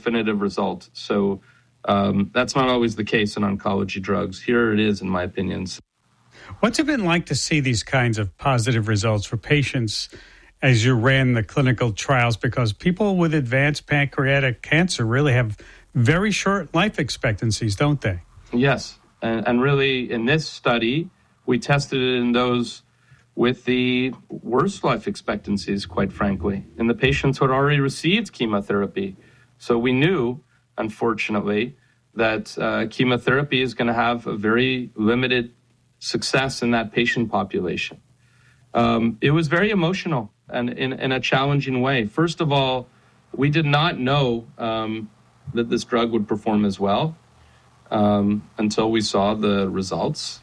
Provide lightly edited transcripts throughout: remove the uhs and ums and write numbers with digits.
definitive result. So that's not always the case in oncology drugs. Here it is, in my opinion. What's it been like to see these kinds of positive results for patients as you ran the clinical trials? Because people with advanced pancreatic cancer really have very short life expectancies, don't they? Yes. And really, in this study, we tested it in those with the worst life expectancies, quite frankly, in the patients who had already received chemotherapy. So we knew, unfortunately, that chemotherapy is going to have a very limited success in that patient population. It was very emotional and in a challenging way. First of all, we did not know that this drug would perform as well until we saw the results.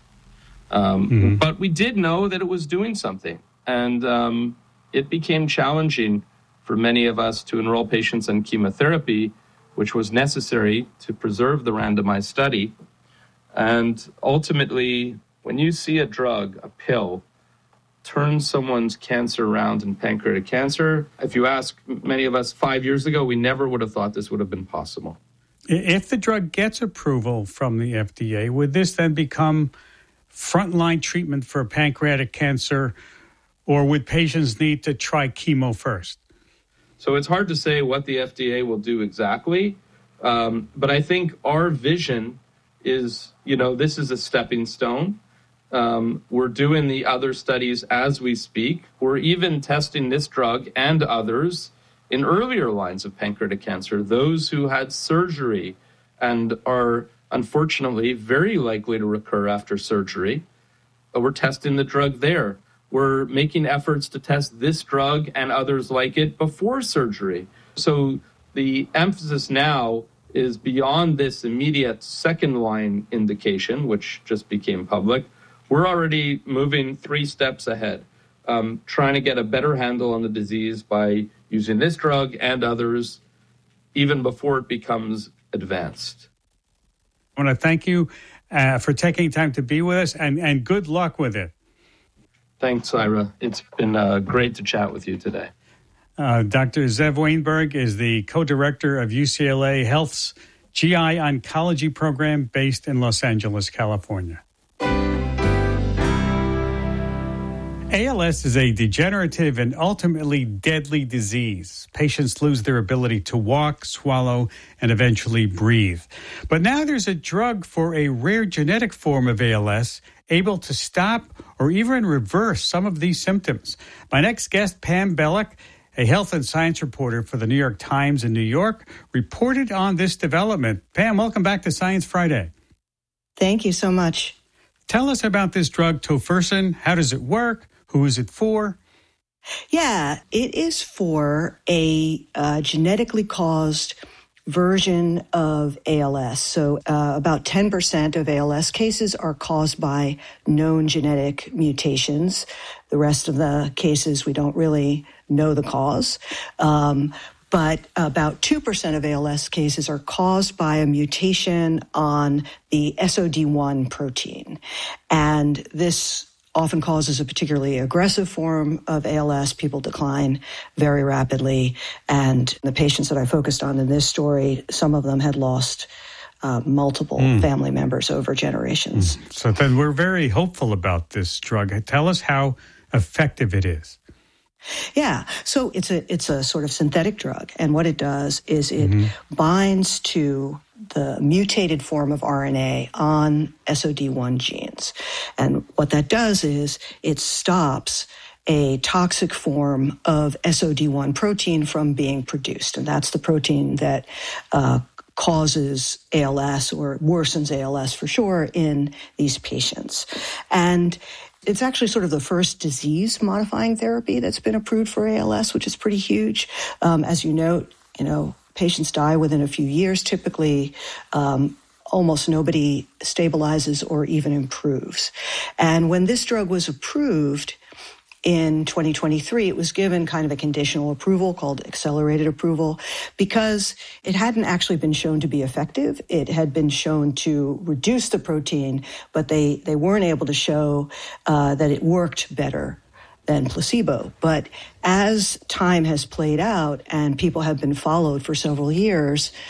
But we did know that it was doing something. And it became challenging for many of us to enroll patients in chemotherapy, which was necessary to preserve the randomized study. And ultimately, when you see a drug, a pill, turn someone's cancer around in pancreatic cancer, if you ask many of us 5 years ago, we never would have thought this would have been possible. If the drug gets approval from the FDA, would this then become frontline treatment for pancreatic cancer, or would patients need to try chemo first? So it's hard to say what the FDA will do exactly, but I think our vision is, this is a stepping stone. We're doing the other studies as we speak. We're even testing this drug and others in earlier lines of pancreatic cancer, those who had surgery and are unfortunately very likely to recur after surgery. We're testing the drug there. We're making efforts to test this drug and others like it before surgery. So the emphasis now is beyond this immediate second-line indication, which just became public. We're already moving 3 steps ahead, trying to get a better handle on the disease by using this drug and others even before it becomes advanced. I want to thank you for taking time to be with us, and good luck with it. Thanks, Ira. It's been great to chat with you today. Dr. Zev Wainberg is the co-director of UCLA Health's GI Oncology program based in Los Angeles, California. ALS is a degenerative and ultimately deadly disease. Patients lose their ability to walk, swallow, and eventually breathe. But now there's a drug for a rare genetic form of ALS able to stop or even reverse some of these symptoms. My next guest, Pam Bellick, a health and science reporter for the New York Times in New York, reported on this development. Pam, welcome back to Science Friday. Thank you so much. Tell us about this drug, tofersen. How does it work? Who is it for? Yeah, it is for a genetically caused version of ALS. So about 10% of ALS cases are caused by known genetic mutations. The rest of the cases, we don't really know the cause. But about 2% of ALS cases are caused by a mutation on the SOD1 protein. And this often causes a particularly aggressive form of ALS. People decline very rapidly. And the patients that I focused on in this story, some of them had lost multiple family members over generations. So then we're very hopeful about this drug. Tell us how effective it is. Yeah, so it's a sort of synthetic drug, and what it does is it binds to the mutated form of RNA on SOD1 genes. And what that does is it stops a toxic form of SOD1 protein from being produced, and that's the protein that causes ALS or worsens ALS for sure in these patients. And it's actually sort of the first disease-modifying therapy that's been approved for ALS, which is pretty huge. As you note, patients die within a few years. Typically, almost nobody stabilizes or even improves. And when this drug was approved in 2023, it was given kind of a conditional approval called accelerated approval because it hadn't actually been shown to be effective. It had been shown to reduce the protein, but they weren't able to show that it worked better than placebo. But as time has played out and people have been followed for several years,